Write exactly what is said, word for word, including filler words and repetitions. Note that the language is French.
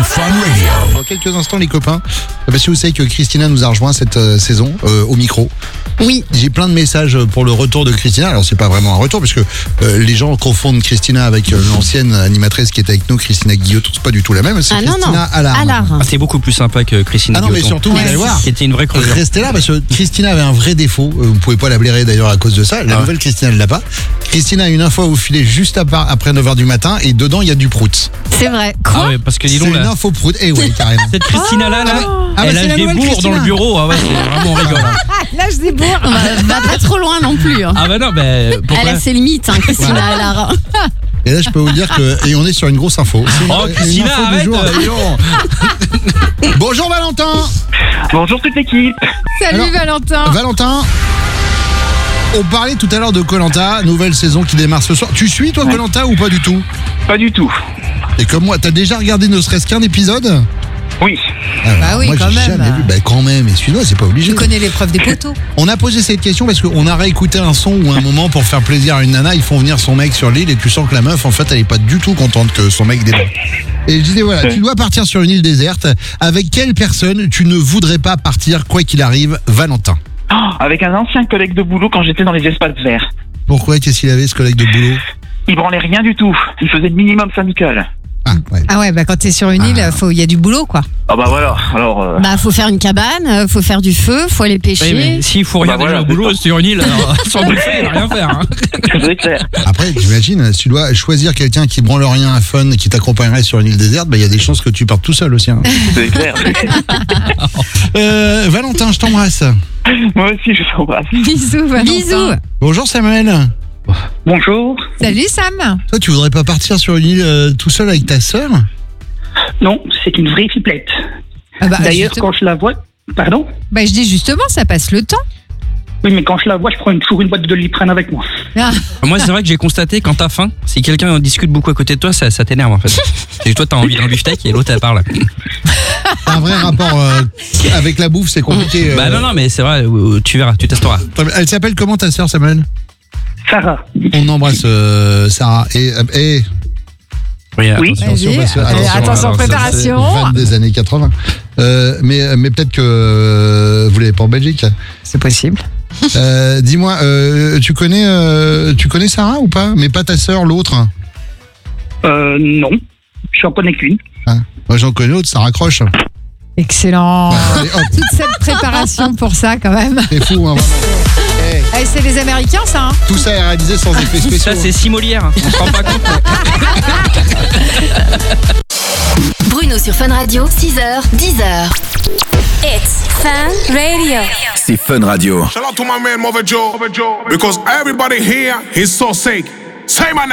Fun Radio. Dans quelques instants, les copains, parce que vous savez que Christina nous a rejoint cette euh, saison euh, au micro. Oui. J'ai plein de messages pour le retour de Christina. Alors, c'est pas vraiment un retour, parce que euh, les gens confondent Christina avec euh, l'ancienne animatrice qui était avec nous, Christina Guillotot. C'est pas du tout la même. C'est Ah non, Christina non. Allard. Allard. Ah, c'est beaucoup plus sympa que Christina Ah non, mais Guilloton. surtout, vous Ouais. allez voir. C'était une vraie creusure. Restez là parce que Christina avait un vrai défaut. Euh, Vous pouvez pas la blairer d'ailleurs à cause de ça. La Ah. nouvelle Christina, elle l'a pas. Christina a une info à vous filer juste à part, après neuf heures du matin et dedans il y a du prout. C'est vrai. Ah Quoi ouais, parce que dis C'est donc, une là, info prout. Eh ouais, carrément. cette Christina là, là, Ah bah elle c'est a la des nouvelle bourres Christina. dans le bureau. Ah ouais, c'est vraiment on rigole. hein. L'âge des bourres, on va, va pas trop loin non plus. hein. Ah bah non, bah pourquoi Elle a ses limites, hein, Christina Allard. Et là je peux vous dire que et on est sur une grosse info. C'est une, Oh une Christina, info du arrête jour. euh, dis donc. Bonjour Valentin. Bonjour toute l'équipe. Salut Alors, Valentin. Valentin. On parlait tout à l'heure de Koh-Lanta, nouvelle saison qui démarre ce soir. Tu suis toi Koh-Lanta ou pas du tout? Pas du tout. Et comme moi, t'as déjà regardé ne serait-ce qu'un épisode? Oui. Ah, Bah oui, moi, quand j'ai même. jamais vu. Bah quand même, et celui-là, c'est pas obligé. Tu connais l'épreuve des poteaux. On a posé cette question parce qu'on a réécouté un son ou un moment pour faire plaisir à une nana. Ils font venir son mec sur l'île et tu sens que la meuf, en fait, elle est pas du tout contente que son mec débarque. Et je disais, voilà, tu dois partir sur une île déserte. Avec quelle personne tu ne voudrais pas partir, quoi qu'il arrive, Valentin? Oh, avec un ancien collègue de boulot quand j'étais dans les espaces verts. Pourquoi? Qu'est-ce qu'il avait, ce collègue de boulot? Il branlait rien du tout. Il faisait le minimum syndical. Ah, ouais. Ah ouais, bah quand t'es sur une île, faut, il y a du boulot, quoi. Ah bah voilà. Alors. Euh... Bah faut faire une cabane, euh, faut faire du feu, faut aller pêcher. Oui, mais s'il faut rien Bah déjà voilà, au boulot c'est sur une île, alors, sans bouffer, il va rien faire. Hein. c'est clair. Après, j'imagine, si tu dois choisir quelqu'un qui branle rien à fun, qui t'accompagnerait sur une île déserte, bah, il y a des chances que tu partes tout seul aussi. Hein. C'est clair. Euh, Valentin, je t'embrasse. Moi aussi, je t'embrasse. Bisous, Valentin. Bisous. Bonjour Samuel. Bonjour. Salut Sam. Toi, tu voudrais pas partir sur une île euh, tout seul avec ta sœur? Non, c'est une vraie flippette. Ah bah, D'ailleurs, justement- quand je la vois. Pardon? bah je dis justement, ça passe le temps. Oui, mais quand je la vois, je prends une, toujours une boîte de Doliprane avec moi. Ah, Moi, c'est vrai que j'ai constaté quand t'as faim, si quelqu'un en discute beaucoup à côté de toi, ça, ça t'énerve en fait. Et toi, t'as envie d'un beefsteak et l'autre, elle parle. T'as un vrai rapport euh, avec la bouffe, c'est compliqué. euh. Bah non, non, mais c'est vrai, euh, tu verras, tu testeras. Elle s'appelle comment ta sœur, Samuel? Sarah. On embrasse euh, Sarah. Et, euh, et Oui, Oui. attention, Vas-y. parce que- Allez, attention, alors, ça, préparation. Van des années quatre-vingts. Euh, mais mais peut-être que euh, vous l'avez pas en Belgique. C'est possible. Euh, dis-moi, euh, tu connais euh, tu connais Sarah ou pas? Mais pas ta sœur, l'autre. Euh, non. Je en connais qu'une. Hein, moi j'en connais l'autre, Sarah Croche. Excellent. Allez, hop, Toute cette préparation pour ça, quand même. c'est fou, hein, vraiment. Hey, Eh, c'est les Américains, ça. Hein. tout ça est réalisé sans effets spéciaux. Ça, c'est six Molières, hein. on se rend pas compte. Bruno sur Fun Radio, six heures, dix heures. It's Fun Radio. C'est Fun Radio. Shout out to my man Mother Joe, because everybody here is so sick. Say my name.